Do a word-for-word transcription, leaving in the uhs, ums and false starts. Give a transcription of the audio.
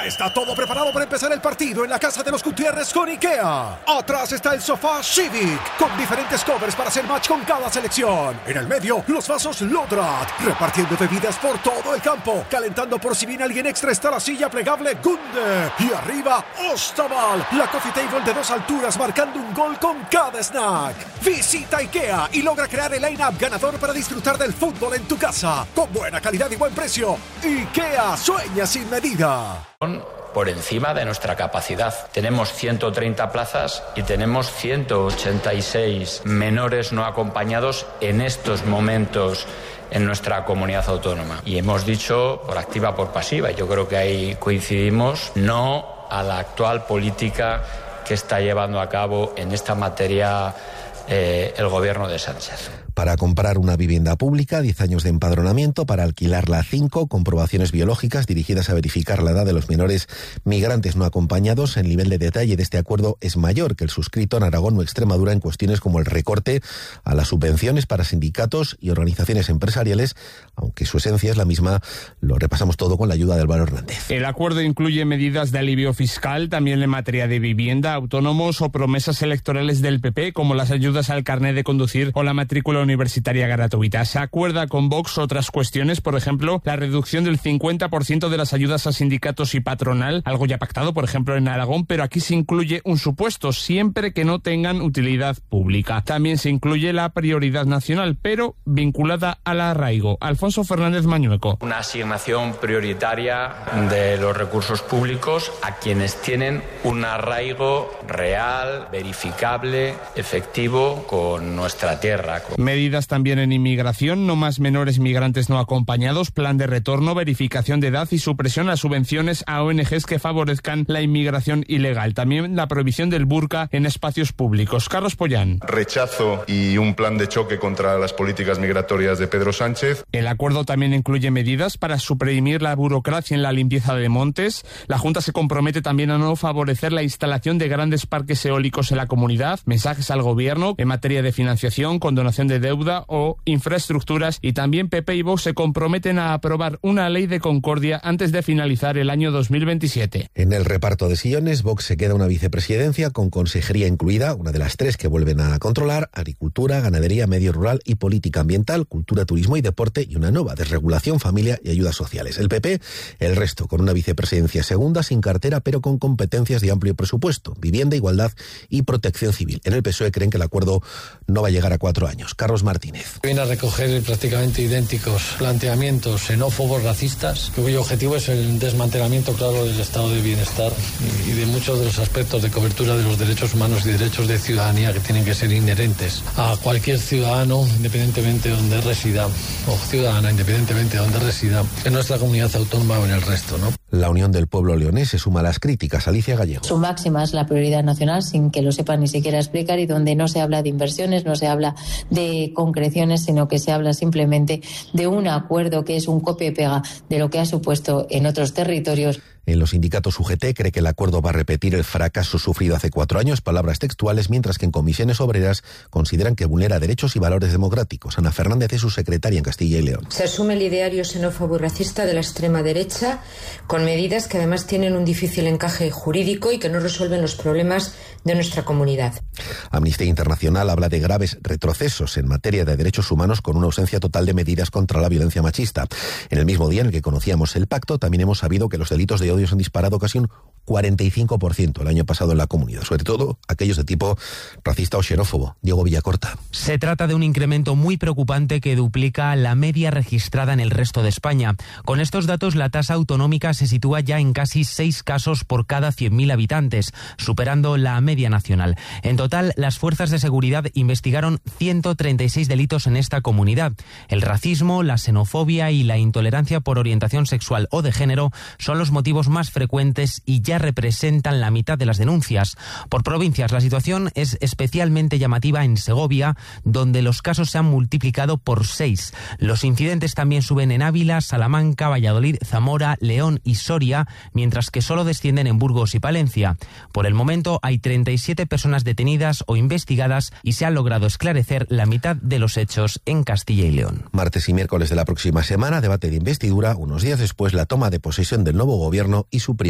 Ya está todo preparado para empezar el partido en la casa de los Gutiérrez con IKEA. Atrás está el sofá Civic, con diferentes covers para hacer match con cada selección. En el medio, los vasos Lodrat, repartiendo bebidas por todo el campo. Calentando por si viene alguien extra está la silla plegable Gunde. Y arriba, Ostaval, la coffee table de dos alturas marcando un gol con cada snack. Visita IKEA y logra crear el line-up ganador para disfrutar del fútbol en tu casa. Con buena calidad y buen precio. IKEA, sueña sin medida. Por encima de nuestra capacidad. Tenemos ciento treinta plazas y tenemos ciento ochenta y seis menores no acompañados en estos momentos en nuestra comunidad autónoma. Y hemos dicho por activa, por pasiva, yo creo que ahí coincidimos, no a la actual política que está llevando a cabo en esta materia eh, el gobierno de Sánchez. Para comprar una vivienda pública, diez años de empadronamiento, para alquilarla cinco, comprobaciones biológicas dirigidas a verificar la edad de los menores migrantes no acompañados. El nivel de detalle de este acuerdo es mayor que el suscrito en Aragón o Extremadura en cuestiones como el recorte a las subvenciones para sindicatos y organizaciones empresariales, aunque su esencia es la misma. Lo repasamos todo con la ayuda de Álvaro Hernández. El acuerdo incluye medidas de alivio fiscal, también en materia de vivienda, autónomos o promesas electorales del P P, como las ayudas al carnet de conducir o la matrícula universitaria gratuita. Se acuerda con Vox otras cuestiones, por ejemplo, la reducción del cincuenta por ciento de las ayudas a sindicatos y patronal, algo ya pactado, por ejemplo, en Aragón, pero aquí se incluye un supuesto, siempre que no tengan utilidad pública. También se incluye la prioridad nacional, pero vinculada al arraigo. Alfonso Fernández Mañueco. Una asignación prioritaria de los recursos públicos a quienes tienen un arraigo real, verificable, efectivo con nuestra tierra. Medidas también en inmigración, no más menores migrantes no acompañados, plan de retorno, verificación de edad y supresión a subvenciones a O N Ges que favorezcan la inmigración ilegal. También la prohibición del burka en espacios públicos. Carlos Pollán. Rechazo y un plan de choque contra las políticas migratorias de Pedro Sánchez. El acuerdo también incluye medidas para suprimir la burocracia en la limpieza de montes. La Junta se compromete también a no favorecer la instalación de grandes parques eólicos en la comunidad. Mensajes al gobierno en materia de financiación, condonación de deuda o infraestructuras, y también P P y Vox se comprometen a aprobar una ley de concordia antes de finalizar el año dos mil veintisiete. En el reparto de sillones, Vox se queda una vicepresidencia con consejería incluida, una de las tres que vuelven a controlar: agricultura, ganadería, medio rural y política ambiental, cultura, turismo y deporte, y una nueva: desregulación, familia y ayudas sociales. El P P, el resto, con una vicepresidencia segunda, sin cartera, pero con competencias de amplio presupuesto: vivienda, igualdad y protección civil. En el P S O E creen que el acuerdo no va a llegar a cuatro años. Carlos Martínez. Viene a recoger prácticamente idénticos planteamientos xenófobos, racistas, cuyo objetivo es el desmantelamiento, claro, del estado de bienestar y de muchos de los aspectos de cobertura de los derechos humanos y derechos de ciudadanía que tienen que ser inherentes a cualquier ciudadano, independientemente de donde resida, o ciudadana, independientemente de donde resida, en nuestra comunidad autónoma o en el resto, ¿no? La Unión del Pueblo Leonés se suma a las críticas. Alicia Gallego. Su máxima es la prioridad nacional, sin que lo sepan ni siquiera explicar, y donde no se habla de inversiones, no se habla de concreciones, sino que se habla simplemente de un acuerdo que es un copia y pega de lo que ha supuesto en otros territorios. En los sindicatos U G T cree que el acuerdo va a repetir el fracaso sufrido hace cuatro años, palabras textuales, mientras que en comisiones obreras consideran que vulnera derechos y valores democráticos. Ana Fernández es su secretaria en Castilla y León. Se asume el ideario xenófobo y racista de la extrema derecha, con medidas que además tienen un difícil encaje jurídico y que no resuelven los problemas de nuestra comunidad. Amnistía Internacional habla de graves retrocesos en materia de derechos humanos, con una ausencia total de medidas contra la violencia machista. En el mismo día en el que conocíamos el pacto, también hemos sabido que los delitos de odio han disparado casi un cuarenta y cinco por ciento el año pasado en la comunidad, sobre todo aquellos de tipo racista o xenófobo. Diego Villacorta. Se trata de un incremento muy preocupante que duplica la media registrada en el resto de España. Con estos datos, la tasa autonómica se sitúa ya en casi seis casos por cada cien mil habitantes, superando la media nacional. En total, las fuerzas de seguridad investigaron ciento treinta y seis delitos en esta comunidad. El racismo, la xenofobia y la intolerancia por orientación sexual o de género son los motivos más frecuentes y ya representan la mitad de las denuncias. Por provincias, la situación es especialmente llamativa en Segovia, donde los casos se han multiplicado por seis. Los incidentes también suben en Ávila, Salamanca, Valladolid, Zamora, León y Soria, mientras que solo descienden en Burgos y Palencia. Por el momento hay treinta y siete personas detenidas o investigadas y se ha logrado esclarecer la mitad de los hechos en Castilla y León. Martes y miércoles de la próxima semana, debate de investidura, unos días después la toma de posesión del nuevo gobierno y su